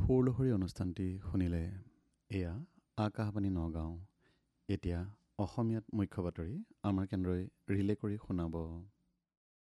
সুৰলহৰী অনুষ্ঠানটি শুনিলে এয়া আকাশবাণী নগাঁও। এতিয়া অসমীয়াত মুখ্য বাতৰি আমাৰ কেন্দ্ৰই ৰিলে কৰি শুনাব।